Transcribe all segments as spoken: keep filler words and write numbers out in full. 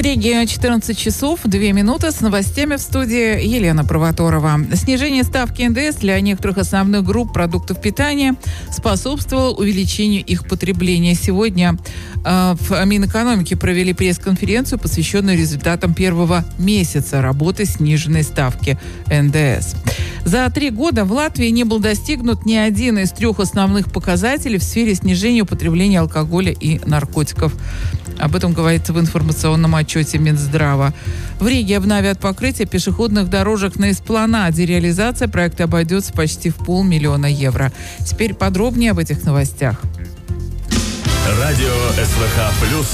Риге четырнадцать часов две минуты, с новостями в студии Елена Провоторова. Снижение ставки эн дэ эс для некоторых основных групп продуктов питания способствовало увеличению их потребления. Сегодня э, в Минэкономике провели пресс-конференцию, посвященную результатам первого месяца работы сниженной ставки эн дэ эс. За три года в Латвии не был достигнут ни один из трех основных показателей в сфере снижения употребления алкоголя и наркотиков. Об этом говорится в информационном отчете Минздрава. В Риге обновят покрытие пешеходных дорожек на эспланаде. Реализация проекта обойдется почти в полмиллиона евро. Теперь подробнее об этих новостях. Радио эс вэ ха плюс.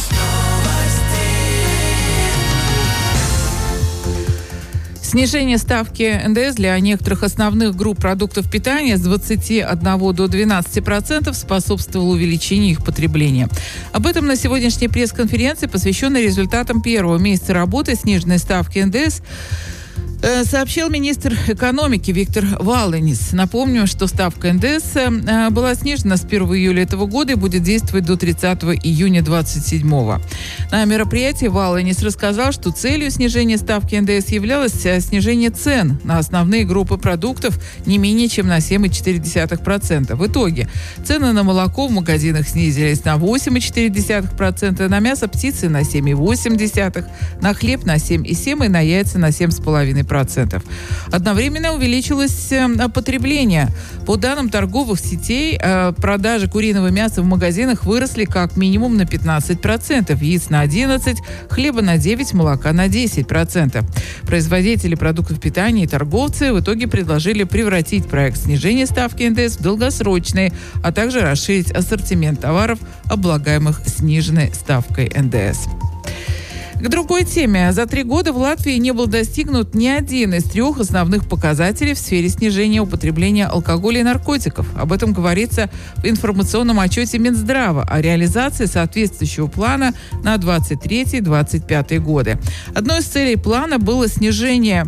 Снижение ставки эн дэ эс для некоторых основных групп продуктов питания с двадцати одного до двенадцати процентов способствовало увеличению их потребления. Об этом на сегодняшней пресс-конференции, посвященной результатам первого месяца работы сниженной ставки эн дэ эс, сообщил министр экономики Виктор Валлинис. Напомню, что ставка эн дэ эс была снижена с первого июля этого года и будет действовать до тридцатого июня двадцать седьмого. На мероприятии Валлинис рассказал, что целью снижения ставки эн дэ эс являлось снижение цен на основные группы продуктов не менее чем на семь целых четыре десятых процента. В итоге цены на молоко в магазинах снизились на восемь целых четыре десятых процента, на мясо птицы на семь целых восемь десятых процента, на хлеб на семь целых семь десятых процента и на яйца на семь целых пять десятых процента. Одновременно увеличилось потребление. По данным торговых сетей, продажи куриного мяса в магазинах выросли как минимум на пятнадцать процентов, яиц на одиннадцать процентов, хлеба на девять процентов, молока на десять процентов. Производители продуктов питания и торговцы в итоге предложили превратить проект снижения ставки эн дэ эс в долгосрочный, а также расширить ассортимент товаров, облагаемых сниженной ставкой эн дэ эс. К другой теме. За три года в Латвии не был достигнут ни один из трех основных показателей в сфере снижения употребления алкоголя и наркотиков. Об этом говорится в информационном отчете Минздрава о реализации соответствующего плана на двадцать третий - двадцать пятый годы. Одной из целей плана было снижение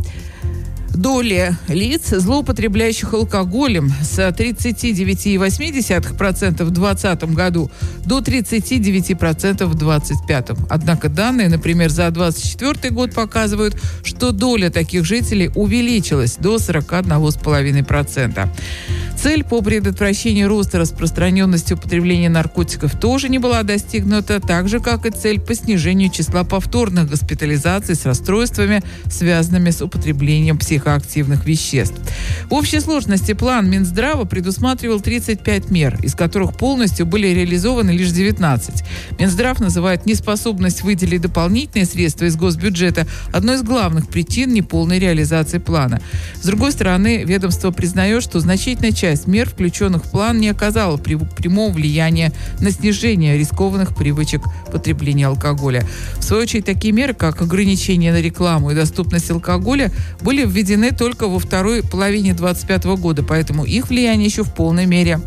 доли лиц, злоупотребляющих алкоголем, с тридцати девяти целых восьми десятых процента в двадцатом году до тридцати девяти процентов в двадцать пятом. Однако данные, например, за двадцать четвёртый год показывают, что доля таких жителей увеличилась до сорока одного целых пяти десятых процента. Цель по предотвращению роста распространенности употребления наркотиков тоже не была достигнута, так же, как и цель по снижению числа повторных госпитализаций с расстройствами, связанными с употреблением психоактивных веществ. В общей сложности план Минздрава предусматривал тридцать пять мер, из которых полностью были реализованы лишь девятнадцать. Минздрав называет неспособность выделить дополнительные средства из госбюджета одной из главных причин неполной реализации плана. С другой стороны, ведомство признает, что значительная часть Часть мер, включенных в план, не оказала прямого влияния на снижение рискованных привычек потребления алкоголя. В свою очередь, такие меры, как ограничение на рекламу и доступность алкоголя, были введены только во второй половине двадцать пятого года, поэтому их влияние еще в полной мере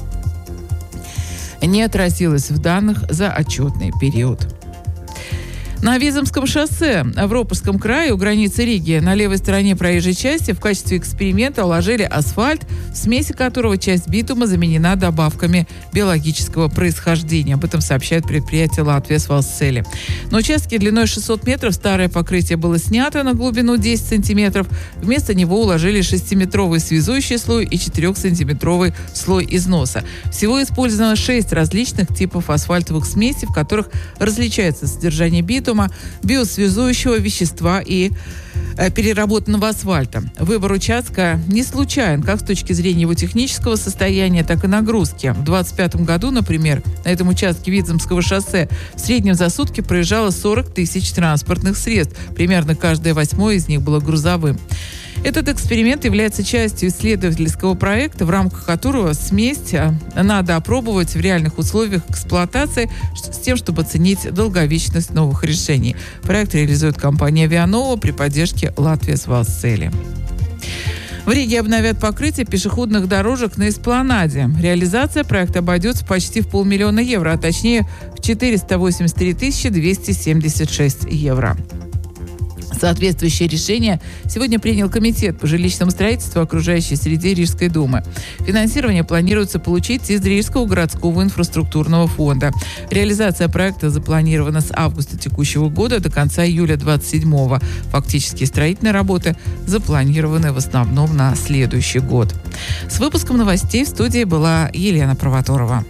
не отразилось в данных за отчетный период. На Визамском шоссе в Ропорском крае у границы Риги на левой стороне проезжей части в качестве эксперимента уложили асфальт, в смеси которого часть битума заменена добавками биологического происхождения. Об этом сообщает предприятие «Латвия Свалсцели». На участке длиной шестьсот метров старое покрытие было снято на глубину десять сантиметров. Вместо него уложили шестиметровый связующий слой и четырехсантиметровый слой износа. Всего использовано шесть различных типов асфальтовых смесей, в которых различается содержание битума, биосвязующего вещества и э, переработанного асфальта. Выбор участка не случайен, как с точки зрения его технического состояния, так и нагрузки. В двадцать пятом году, например, на этом участке Визамского шоссе в среднем за сутки проезжало сорок тысяч транспортных средств. Примерно каждое восьмое из них было грузовым. Этот эксперимент является частью исследовательского проекта, в рамках которого смесь надо опробовать в реальных условиях эксплуатации с тем, чтобы оценить долговечность новых решений. Проект реализует компания «Вианова» при поддержке «Латвия Свалсцели». В Риге обновят покрытие пешеходных дорожек на эспланаде. Реализация проекта обойдется почти в полмиллиона евро, а точнее в четыреста восемьдесят три тысячи двести семьдесят шесть евро. Соответствующее решение сегодня принял Комитет по жилищному строительству окружающей среде Рижской думы. Финансирование планируется получить из Рижского городского инфраструктурного фонда. Реализация проекта запланирована с августа текущего года до конца июля двадцать седьмого. Фактически строительные работы запланированы в основном на следующий год. С выпуском новостей в студии была Елена Провоторова.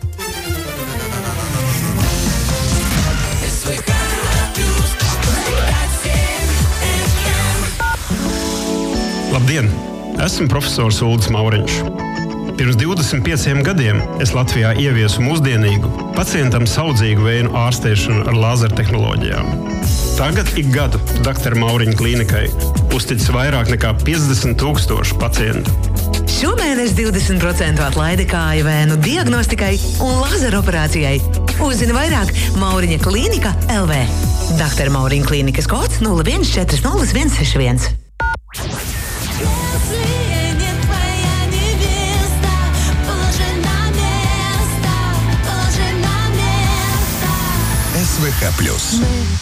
Labdien! Esmu profesors Ulris Mauriņš. Pirms divdesmit pieciem gadiem es Latvijā ieviesu mūsdienīgu, pacientam saudzīgu vēju ārstēšanu ar lāzertehnoloģijām. Tagad ik gadu doktora Mauriņa klīnikai uzticas vairāk nekā piecdesmit tūkstoši pacientu. Šomēnes divdesmit procenti atlaide kāju vēnu diagnostikai un lazeroperācijai. Uzzini vairāk Mauriņa klīnika L V. doktora Mauriņa klīnikas kods nulle viens četri nulle viens seši viens. СВХ плюс.